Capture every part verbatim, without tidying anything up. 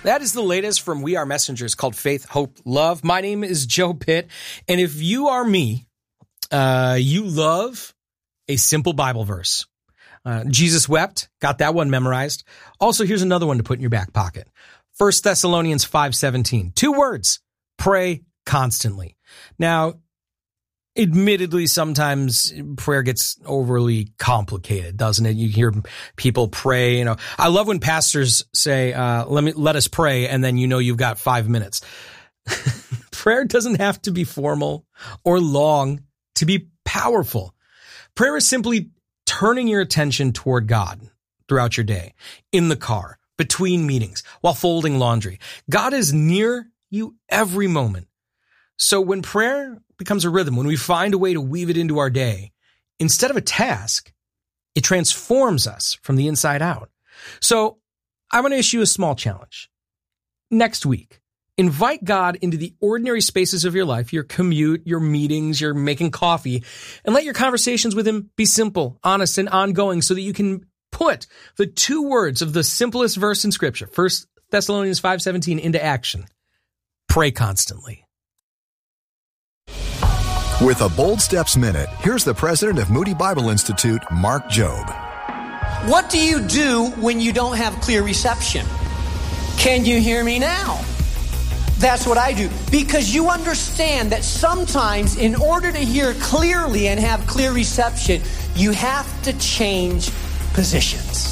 That is the latest from We Are Messengers called Faith, Hope, Love. My name is Joe Pitt, and if you are me, uh, you love a simple Bible verse. Uh, Jesus wept, got that one memorized. Also, here's another one to put in your back pocket. First Thessalonians five seventeen. Two words, pray constantly. Now, admittedly, sometimes prayer gets overly complicated, doesn't it? You hear people pray, you know. I love when pastors say, uh, let me, let us pray, and then you know you've got five minutes. Prayer doesn't have to be formal or long to be powerful. Prayer is simply turning your attention toward God throughout your day, in the car, between meetings, while folding laundry. God is near you every moment. So when prayer becomes a rhythm, when we find a way to weave it into our day, instead of a task, it transforms us from the inside out. So I'm going to issue a small challenge. Next week, invite God into the ordinary spaces of your life, your commute, your meetings, your making coffee, and let your conversations with him be simple, honest, and ongoing so that you can put the two words of the simplest verse in Scripture, First Thessalonians five seventeen, into action. Pray constantly. With a Bold Steps Minute, here's the president of Moody Bible Institute, Mark Jobe. What do you do when you don't have clear reception? Can you hear me now? That's what I do. Because you understand that sometimes in order to hear clearly and have clear reception, you have to change positions.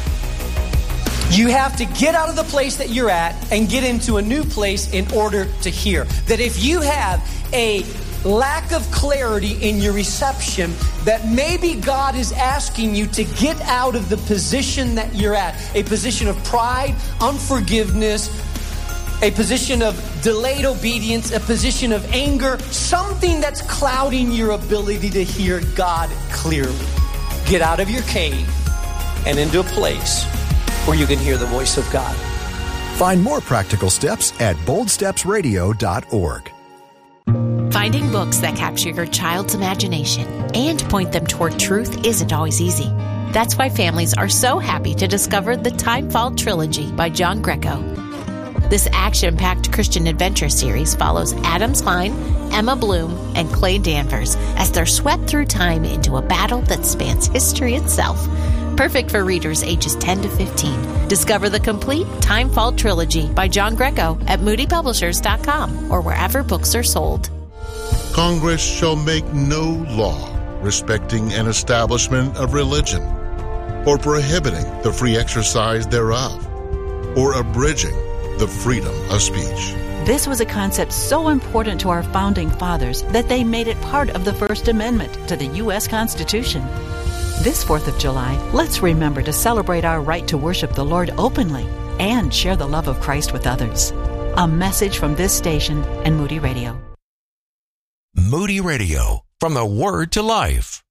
You have to get out of the place that you're at and get into a new place in order to hear. That if you have a lack of clarity in your reception, that maybe God is asking you to get out of the position that you're at, a position of pride, unforgiveness, a position of delayed obedience, a position of anger, something that's clouding your ability to hear God clearly. Get out of your cave and into a place where you can hear the voice of God. Find more practical steps at bold steps radio dot org. Finding books that capture your child's imagination and point them toward truth isn't always easy. That's why families are so happy to discover the Timefall Trilogy by John Greco. This action-packed Christian adventure series follows Adam Klein, Emma Bloom, and Clay Danvers as they're swept through time into a battle that spans history itself. Perfect for readers ages ten to fifteen. Discover the complete Timefall Trilogy by John Greco at moody publishers dot com or wherever books are sold. Congress shall make no law respecting an establishment of religion, or prohibiting the free exercise thereof, or abridging the freedom of speech. This was a concept so important to our founding fathers that they made it part of the First Amendment to the U S Constitution. This fourth of July, let's remember to celebrate our right to worship the Lord openly and share the love of Christ with others. A message from this station and Moody Radio. Moody Radio, from the Word to Life.